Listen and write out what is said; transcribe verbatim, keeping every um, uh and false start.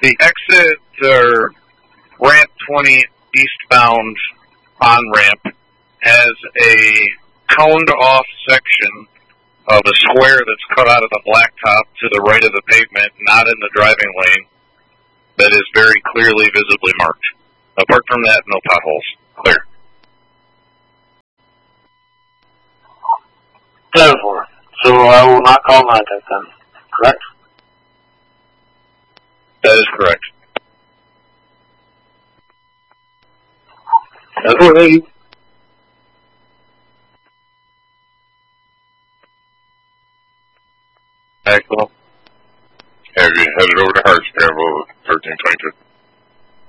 The exit or ramp twenty eastbound on-ramp has a coned-off section of a square that's cut out of the blacktop to the right of the pavement, not in the driving lane, that is very clearly visibly marked. Apart from that, no potholes. Clear. ten four. So I will not call Niantic then, correct? That is correct. ten four, thank you.